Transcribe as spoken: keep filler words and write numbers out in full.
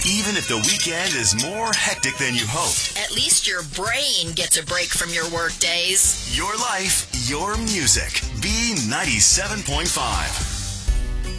Even if the weekend is more hectic than you hoped. At least your brain gets a break from your work days. Your life, your music. B ninety-seven point five.